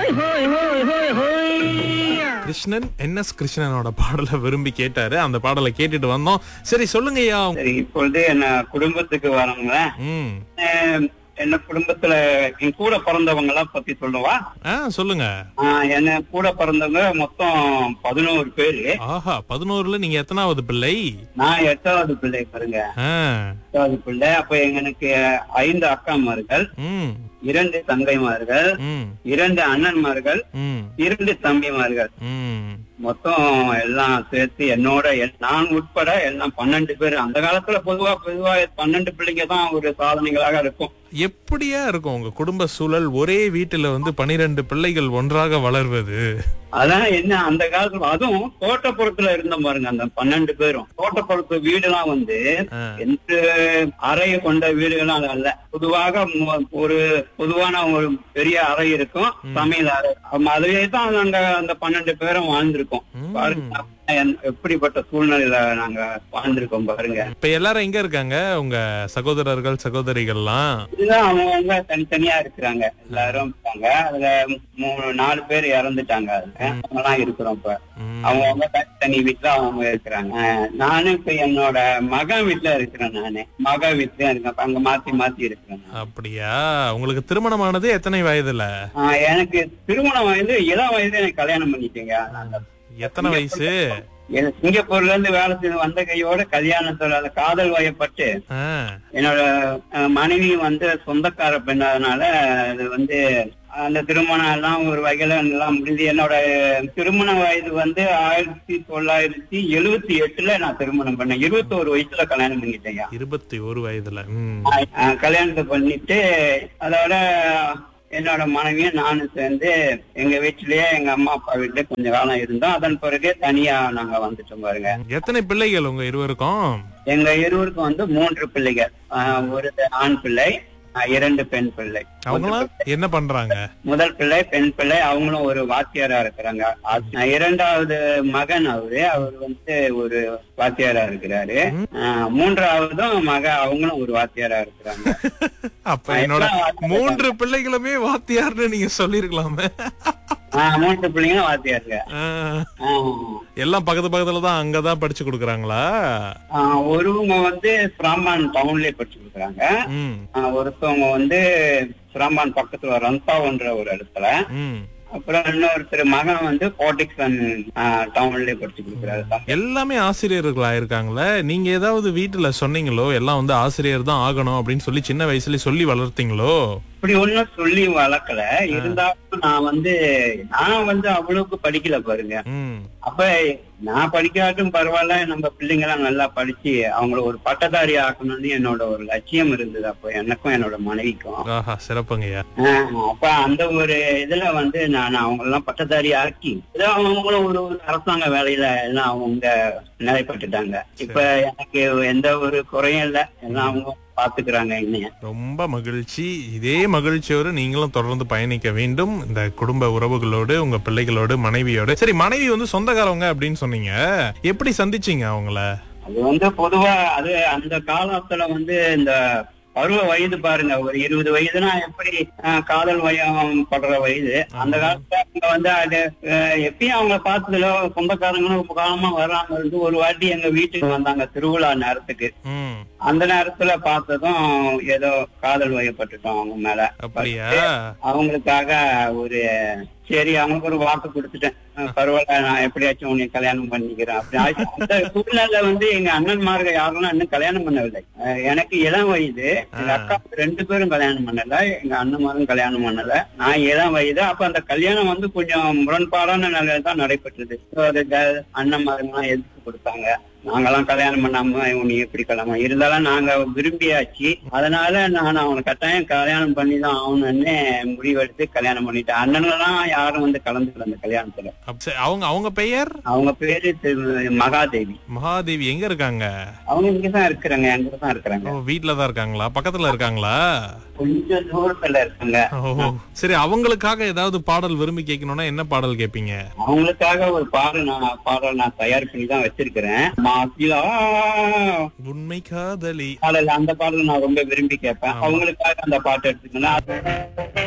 Krishnan NS கிருஷ்ணனோட பாடலை விரும்பி கேட்டாரு. அந்த பாடலை கேட்டுட்டு வந்தோம். சரி சொல்லுங்கய்யா. சரி, இப்பொழுது என்ன குடும்பத்துக்கு வரோங்க. என்ன குடும்பத்துல என் கூட பிறந்தவங்க எல்லாம் பத்தி சொல்லுவா. சொல்லுங்க. என்ன கூட பிறந்தவங்க மொத்தம் 11 பேரு. ஆஹா, 11ல நீங்க எத்தனாவது பிள்ளை? நான் 8வது பிள்ளை பாருங்க. 8வது பிள்ளை. அப்ப எனக்கு 5 அக்காமார்கள், 2 தங்கைமார்கள், 2 அண்ணன்மார்கள், 2 தம்பிமார்கள். மொத்தம் எல்லாம் சேர்த்து என்னோட நான் உட்பட எல்லாம் 12 பேர். அந்த காலத்துல பொதுவா 12 பிள்ளைங்க தான் ஒரு சாதனைகளாக இருக்கும். எப்படியா இருக்கும் உங்க குடும்ப சூழல்? ஒரே வீட்டுல 12 பிள்ளைகள் ஒன்றாக வளர்வது. அதான் என்ன, அந்த காலத்துல அதுவும் தோட்டப்புறத்துல இருந்த பாருங்க. அந்த 12 பேரும் தோட்டப்புறத்து வீடுலாம் எந்த அறையை கொண்ட வீடுகளும் அல்ல. பொதுவாக ஒரு பொதுவான ஒரு பெரிய அறை இருக்கும், சமையல் அறை. அதுவே தான் நாங்க அந்த 12 பேரும் வாழ்ந்திருக்கோம் பாருங்க. எப்படிப்பட்ட சூழ்நிலையில நாங்க வாழ்ந்திருக்கோம் பாருங்க. இப்ப எல்லாரும் எங்க இருக்காங்க உங்க சகோதரர்கள் சகோதரிகள்லாம்? இதுதான் அவங்க தனித்தனியா இருக்கிறாங்க. எல்லாரும் இருக்காங்க. அதுல 4 பேர் இறந்துட்டாங்க. அவங்கலாம் இருக்கிறோம். இப்ப அவங்க தனி வீட்டுல அவங்க இருக்கிறாங்க. நானும் இப்ப என்னோட மகன் வீட்டுல இருக்கிறேன். நானு மக வீட்டுல இருக்கேன். அங்க மாத்தி மாத்தி இருக்கிறேன். அப்படியா? உங்களுக்கு திருமணமானது எத்தனை வயதுல? எனக்கு திருமணம் வயது இளம் வயது. எனக்கு கல்யாணம் பண்ணிட்டீங்க. எத்தனை வயசு? சிங்கப்பூர்ல இருந்து வேலை செய்து வந்த கையோட கல்யாணத்தோட காதல் வயப்பட்டு என்னோட மனைவி சொந்தக்கார பெண்ணாதனால அது அந்த திருமணம் எல்லாம் ஒரு வகையில எல்லாம் முடிஞ்சு. என்னோட திருமண வயது 1978ல நான் திருமணம் பண்ணேன். 21 வயசுல கல்யாணம் பண்ணிட்டேன். 21 வயதுல கல்யாணத்தை பண்ணிட்டு அதோட என்னோட மனைவியும் நானும் சேர்ந்து எங்க வீட்டிலேயே எங்க அம்மா அப்பா வீட்டுல கொஞ்ச காலம் இருந்தோம். அதன் பிறகு தனியா நாங்க வந்துட்டோம் பாருங்க. எத்தனை பிள்ளைகள் உங்க இருவருக்கும்? எங்க இருவருக்கும் 3 பிள்ளைகள். ஒரு ஆண் பிள்ளை, 2 பெண் பிள்ளை. அவங்களாம் என்ன பண்றாங்க? முதல் பிள்ளை பெண் பிள்ளை, அவங்களும் ஒரு வாத்தியாரா இருக்கிறாங்க. 2வது மகன் அவர் ஒரு வாத்தியாரா இருக்கிறாரு. 3வதும் அவங்களும் ஒரு வாத்தியாரா இருக்கிறாங்க. அப்ப என்னோட 3 பிள்ளைகளுமே வாத்தியார்னு நீங்க சொல்லிருக்கலாமே. 3 பிள்ளைங்களும் வாத்தியாருங்க. எல்லாம் பக்கத்துலதான் அங்கதான் படிச்சு கொடுக்கறாங்களா? ஒருவங்க பிராமான் டவுன்லயே படிச்சு கொடுக்குறாங்க. ஒருத்தவங்க பிராமான் பக்கத்துல ரந்தாவன்ற ஒரு இடத்துல. அப்புறம் இன்னொருத்தர் மகன் கோட்டிக்சன் டவுன்லயே படிச்சு கொடுக்குறாரு. எல்லாமே ஆசிரியர்களா இருக்காங்களே. நீங்க ஏதாவது வீட்டுல சொன்னீங்களோ எல்லாம் ஆசிரியர் தான் ஆகணும் அப்படின்னு சொல்லி சின்ன வயசுல சொல்லி வளர்த்தீங்களோ? இப்படி ஒண்ணும் சொல்லி வளர்க்கல. இருந்தாலும் நான் அவ்வளவுக்கு படிக்கல பாருங்க. அப்ப நான் படிக்காட்டும் பரவாயில்ல, நம்ம பிள்ளைங்க எல்லாம் நல்லா படிச்சு அவங்கள ஒரு பட்டதாரி ஆக்கணும்னு என்னோட ஒரு லட்சியம் இருந்தது. அப்ப எனக்கும் என்னோட மனைவிக்கும். சிறப்புங்கய்யா. அப்ப அந்த ஒரு இதுல நான் அவங்க எல்லாம் பட்டதாரி ஆக்கி அவங்களும் ஒரு அரசாங்க வேலையில எல்லாம் அவங்க நிலைப்பட்டுட்டாங்க. இப்ப எனக்கு எந்த ஒரு குறையும் இல்லை. எல்லாம் அவங்க பாத்துக்கிறாங்க. ரொம்ப மகிழ்ச்சி. இதே மகிழ்ச்சியோடு நீங்களும் தொடர்ந்து பயணிக்க வேண்டும் இந்த குடும்ப உறவுகளோடு, உங்க பிள்ளைகளோடு, மனைவியோடு. சரி, மனைவி சொந்தக்காரவங்க அப்படின்னு சொன்னீங்க. எப்படி சந்திச்சீங்க அவங்கள? அது பொதுவா அந்த காலத்துல இந்த பருவ வயது பாருங்க. ஒரு 20 வயதுனா எப்படி காதல் வயம் படுற வயது. அந்த காலத்துல அது எப்பயும் அவங்க பார்த்ததுல சொந்தக்காரங்களும் காலமா வர்றாங்க. ஒரு வாட்டி எங்க வீட்டுக்கு வந்தாங்க திருவிழா நேரத்துக்கு. அந்த நேரத்துல பார்த்ததும் ஏதோ காதல் வயப்பட்டுட்டோம் அவங்க மேல. அவங்களுக்காக சரி அவங்களுக்கு ஒரு வாக்கு கொடுத்துட்டேன். பரவாயில்ல, நான் எப்படியாச்சும் உன்னை கல்யாணம் பண்ணிக்கிறேன் அப்படி. அந்த சூழ்நிலை எங்க அண்ணன்மார்கள் யாரும் இன்னும் கல்யாணம் பண்ணவில்லை. எனக்கு இளம் வயது. எங்க அக்கா 2 பேரும் கல்யாணம் பண்ணல, எங்க அண்ணன்மாரும் கல்யாணம் பண்ணல. நான் இளம் வயது. அப்ப அந்த கல்யாணம் கொஞ்சம் முரண்பாடான நிலையில தான் நடைபெற்றது. அண்ணன்மாருங்கெல்லாம் எதிர்ப்பு கொடுத்தாங்க. நாங்கெல்லாம் கல்யாணம் பண்ணாம உன்னை எப்படி கல்யாணம் இருந்தாலும் நாங்க விரும்பியாச்சு. அதனால நான் அவனை கட்டாயம் கல்யாணம் பண்ணிதான் ஆகணும்னு முடிவெடுத்து கல்யாணம் பண்ணிட்டேன். அண்ணன்லாம் யாரும் கலந்துக்கல அந்த கல்யாணத்துல. அவங்க பெயர்? அவங்க பேரு மகாதேவி. மகாதேவி எங்க இருக்காங்க? அவங்க இங்கதான் இருக்கிறாங்க. எங்கதான் இருக்கிறாங்க. வீட்டுலதான் இருக்காங்களா? பக்கத்துல இருக்காங்களா? கொஞ்சம் தூரத்துல இருக்காங்க. சரி, அவங்களுக்காக ஏதாவது பாடல் விரும்பி கேட்கணும்னா என்ன பாடல் கேட்பீங்க? அவங்களுக்காக ஒரு பாடல் நான் தயார் பண்ணி தான் வச்சிருக்கிறேன். உண்மை காதலி அந்த பாடல் நான் ரொம்ப விரும்பி கேட்பேன். அவங்களுக்காக அந்த பாட்டு எடுத்துக்கணும்.